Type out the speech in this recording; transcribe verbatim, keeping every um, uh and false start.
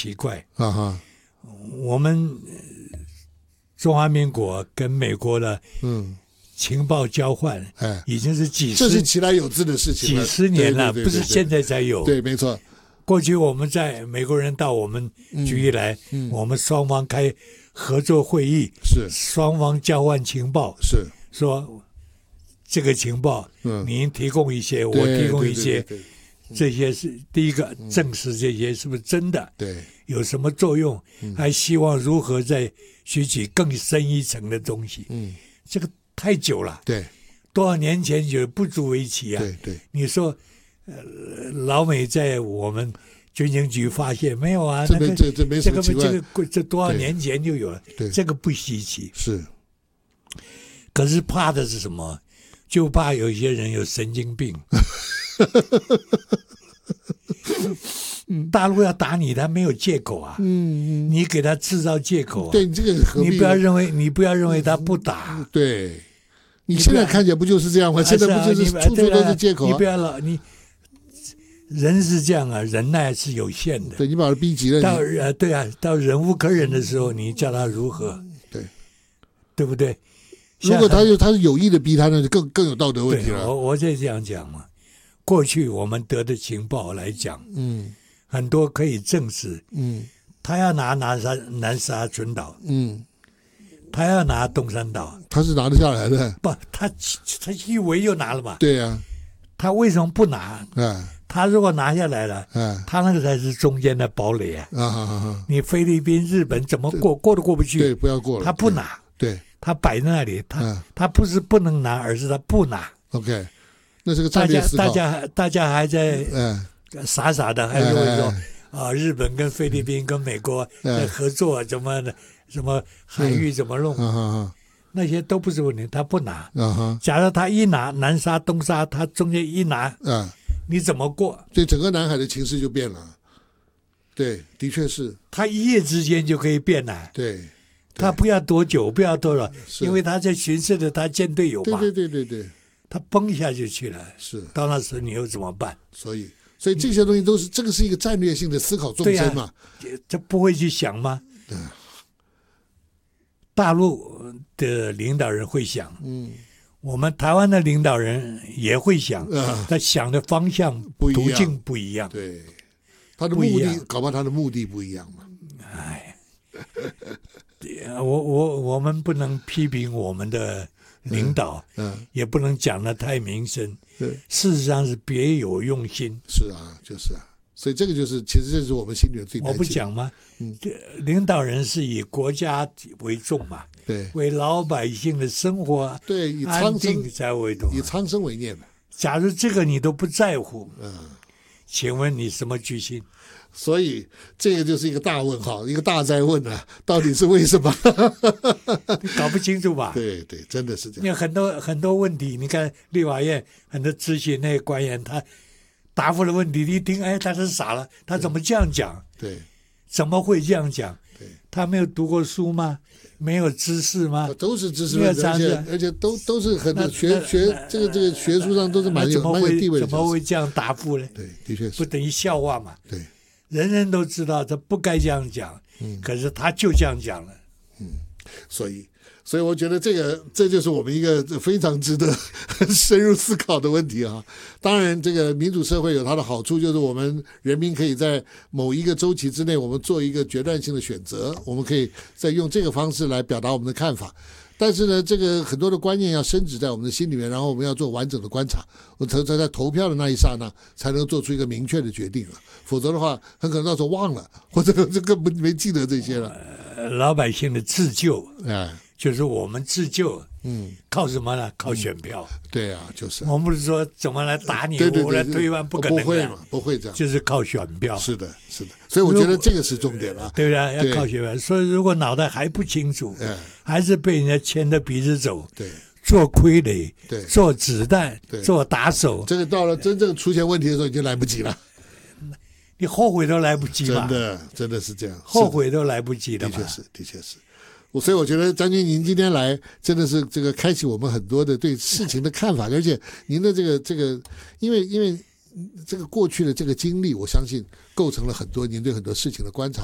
奇怪啊哈， 我们中华民国跟美国的嗯。 情报交换， 哎， 已经是几十， 这是其来有之的事情了， 几十年了， 对对对对对， 不是现在才有。 对，没错。 过去我们在美国人到我们局来， 嗯嗯、 我们双方开合作会议， 是双方交换情报， 是说这个情报， 嗯， 您提供一些，我提供一些，对对对对对这些是第一个证实这些是不是真的， 对， 有什么作用， 嗯、 还希望如何再学取更深一层的东西。 嗯， 这个太久了， 对。 多少年前就不足为奇啊！ 对对， 你说，呃，老美在我们军情局发现没有啊？ 这个这这没什么奇怪， 这个这个这多少年前就有了， 对， 这个不稀奇。 是， 可是怕的是什么？就怕有些人有神经病。大陆要打你，他没有借口啊！嗯，你给他制造借口啊！ 对，这个你不要认为，你不要认为他不打。 对。你现在看起来不就是这样吗？现在不就是处处都是借口、啊啊？你不要老你人是这样啊，忍耐是有限的。 对，你把他逼急了， 到呃对啊，到忍无可忍的时候，你叫他如何？ 对， 对不对？ 如果他有他是有意的逼他，那就更更有道德问题了。 我我再这样讲嘛，过去我们得的情报来讲， 嗯， 很多可以证实， 嗯， 他要拿南沙南沙群岛， 嗯。 他要拿东山岛， 他是拿得下来的。 不，他他以为又拿了嘛。 对呀、啊， 他为什么不拿？ 啊， 他如果拿下来了， 啊， 他那个才是中间的堡垒啊！ 啊啊啊！ 你菲律宾、日本怎么过过都过不去。 对，不要过了。 他不拿， 对， 他摆在那里，他、 啊、 他不是不能拿，而是他不拿。 OK， 那是个战略思考。 大家大家大家还在嗯傻傻的，还认为说啊，日本跟菲律宾跟美国在合作，怎么的？什么海域怎么弄？ 嗯啊啊、 那些都不是问题，他不拿。 啊、 假如他一拿南沙、东沙，他中间一拿， 啊、 你怎么过？ 对，整个南海的情势就变了。对，的确是。 他一夜之间就可以变了。 对，对他不要多久，不要多少，因为他在巡视的他舰队有嘛。 对对对对对， 他崩一下就去了。 是，到那时候你又怎么办？ 所以，所以这些东西都是这个是一个战略性的思考纵深嘛。 对啊，这不会去想吗？ 对。 大陆的领导人会想， 嗯， 我们台湾的领导人也会想， 啊、 他想的方向、途径不一样。 对，他的目的，搞不好他的目的不一样嘛。 哎，我我我们不能批评我们的领导， 嗯，嗯也不能讲得太明深。事实上是别有用心。 是啊，就是啊。所以这个就是，其实这是我们心里的最担心。 我不讲吗？ 嗯， 领导人是以国家为重嘛， 对， 为老百姓的生活对以安定才为重， 以苍生为念的。 假如这个你都不在乎， 嗯， 请问你什么居心？ 所以这个就是一个大问号，一个大哉问啊，到底是为什么？ 你搞不清楚吧？ 对对，真的是这样。 有很多很多问题，你看立法院很多咨询那些官员，他答复的问题，你一听，哎，他是傻了，他怎么这样讲？ 对， 怎么会这样讲？ 对， 他没有读过书吗？没有知识吗？ 都是知识分子，而且而且都都是很多学学这个这个学术上都是蛮有蛮有地位的。 怎么会这样答复呢？ 对，的确是。 不等于笑话嘛？ 对， 人人都知道他不该这样讲， 嗯， 可是他就这样讲了， 嗯，所以。所以我觉得这个这就是我们一个非常值得深入思考的问题啊。当然，这个民主社会有它的好处，就是我们人民可以在某一个周期之内，我们做一个决断性的选择，我们可以再用这个方式来表达我们的看法。但是呢，这个很多的观念要深植在我们的心里面，然后我们要做完整的观察，我才在投票的那一刹那才能做出一个明确的决定啊。否则的话，很可能到时候忘了，或者这根本没记得这些了。 呃、老百姓的自救， 哎。 就是我们自救， 嗯， 靠什么呢？靠选票。 嗯、对啊，就是。 我们不是说怎么来打你， 对对对我来推翻，不可能的。 不会嘛，不会这样。 就是靠选票。 是的，是的。所以我觉得这个是重点了， 对不对？要靠选票。所以如果脑袋还不清楚， 嗯， 还是被人家牵着鼻子走， 对， 做傀儡， 对， 做子弹， 对， 做打手， 这个到了真正出现问题的时候，已经来不及了。 你后悔都来不及了。 真的，真的是这样， 后悔都来不及了。 的确是，的确是。所以我觉得将军您今天来真的是这个开启我们很多的对事情的看法，而且您的这个这个，因为因为这个过去的这个经历，我相信构成了很多您对很多事情的观察。